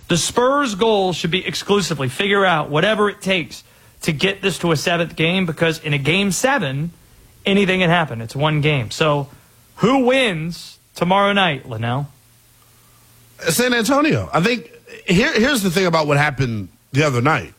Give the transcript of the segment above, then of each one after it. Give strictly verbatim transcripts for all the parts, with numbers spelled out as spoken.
The Spurs' goal should be exclusively figure out whatever it takes to get this to a seventh game, because in a game seven, anything can happen. It's one game. So who wins tomorrow night, Linnell? San Antonio. I think here, here's the thing about what happened the other night.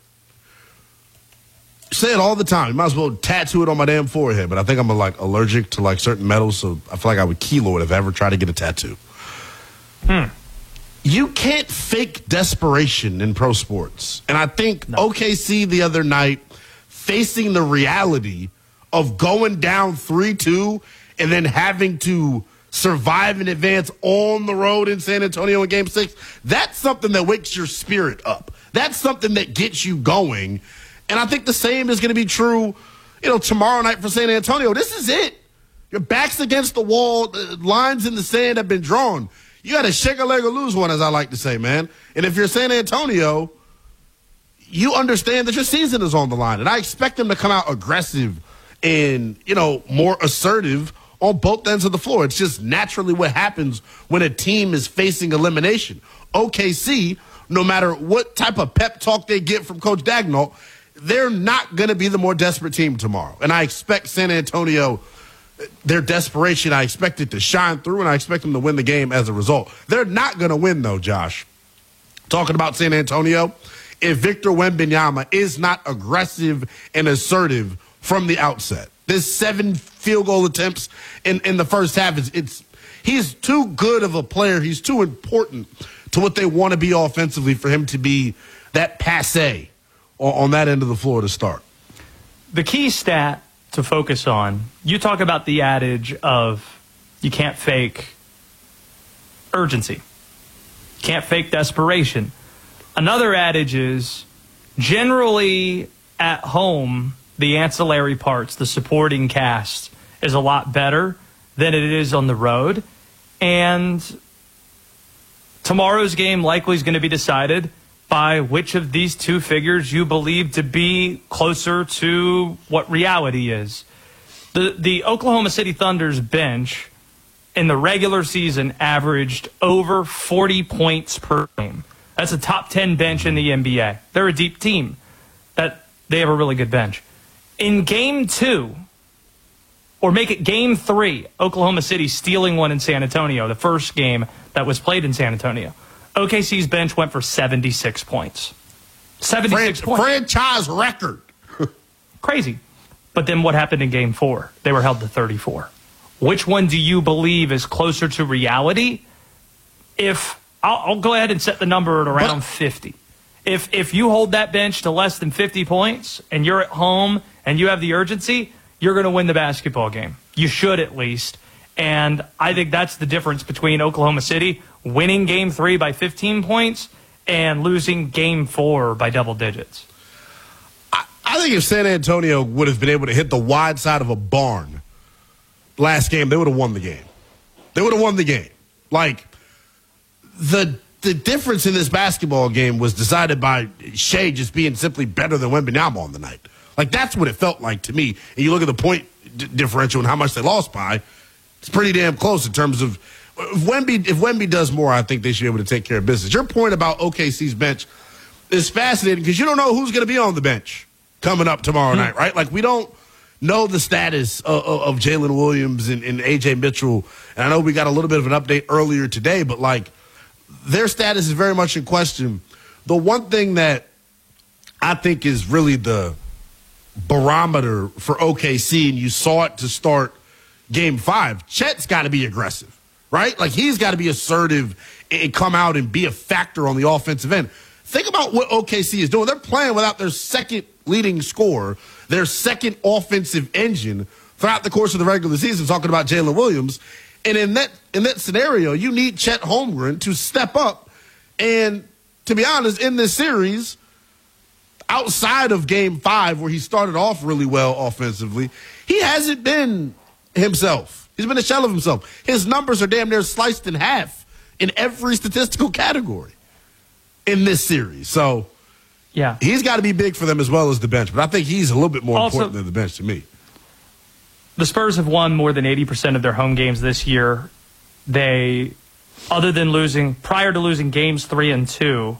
Say it all the time. You might as well tattoo it on my damn forehead, but I think I'm like allergic to like certain metals, so I feel like I would kilo it if I ever tried to get a tattoo. Hmm. You can't fake desperation in pro sports. And I think no. O K C the other night, facing the reality of going down three two and then having to survive and advance on the road in San Antonio in game six, that's something that wakes your spirit up. That's something that gets you going. And I think the same is going to be true, you know, tomorrow night for San Antonio. This is it. Your back's against the wall. The lines in the sand have been drawn. You got to shake a leg or lose one, as I like to say, man. And if you're San Antonio, you understand that your season is on the line. And I expect them to come out aggressive and, you know, more assertive on both ends of the floor. It's just naturally what happens when a team is facing elimination. O K C, no matter what type of pep talk they get from Coach Daigneault, they're not going to be the more desperate team tomorrow. And I expect San Antonio, their desperation, I expect it to shine through, and I expect them to win the game as a result. They're not going to win, though, Josh. Talking about San Antonio, if Victor Wembanyama is not aggressive and assertive from the outset. This seven field goal attempts in, in the first half, is it's he's too good of a player. He's too important to what they want to be offensively for him to be that passe on, on that end of the floor to start. The key stat to focus on, you talk about the adage of you can't fake urgency. You can't fake desperation. Another adage is generally at home, the ancillary parts, the supporting cast, is a lot better than it is on the road. And tomorrow's game likely is going to be decided by which of these two figures you believe to be closer to what reality is. The, the Oklahoma City Thunder's bench in the regular season averaged over forty points per game. That's a top ten bench in the N B A. They're a deep team. That they have a really good bench. In game two, or make it game three, Oklahoma City stealing one in San Antonio, the first game that was played in San Antonio, O K C's bench went for seventy-six points. seventy-six Fran- points. Franchise record. Crazy. But then what happened in game four? They were held to thirty-four. Which one do you believe is closer to reality? If I'll, I'll go ahead and set the number at around but, fifty. If if you hold that bench to less than fifty points and you're at home and you have the urgency, you're going to win the basketball game. You should at least. And I think that's the difference between Oklahoma City winning game three by fifteen points and losing game four by double digits. I, I think if San Antonio would have been able to hit the wide side of a barn last game, they would have won the game. They would have won the game. Like, the the difference in this basketball game was decided by Shea just being simply better than Wembanyama on the night. Like, that's what it felt like to me. And you look at the point d- differential and how much they lost by, it's pretty damn close in terms of if Wemby, if Wemby does more, I think they should be able to take care of business. Your point about O K C's bench is fascinating because you don't know who's going to be on the bench coming up tomorrow mm-hmm. night, right? Like, we don't know the status of, of, of Jalen Williams and, and A J Mitchell. And I know we got a little bit of an update earlier today, but, like, their status is very much in question. The one thing that I think is really the barometer for O K C, and you saw it to start game five, Chet's got to be aggressive, right? Like, he's got to be assertive and come out and be a factor on the offensive end. Think about what O K C is doing. They're playing without their second leading scorer, their second offensive engine throughout the course of the regular season, talking about Jalen Williams. And in that in that scenario, you need Chet Holmgren to step up. And to be honest, in this series, outside of game five, where he started off really well offensively, he hasn't been himself. He's been a shell of himself. His numbers are damn near sliced in half in every statistical category in this series. So yeah, he's got to be big for them as well as the bench. But I think he's a little bit more also important than the bench to me. The Spurs have won more than eighty percent of their home games this year. They, other than losing, prior to losing games three and two,